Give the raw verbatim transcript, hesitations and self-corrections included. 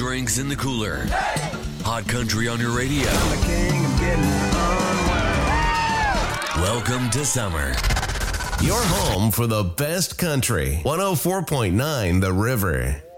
drinks in the cooler. Hot country on your radio. Welcome to summer. Your home for the best country. one oh four point nine The River.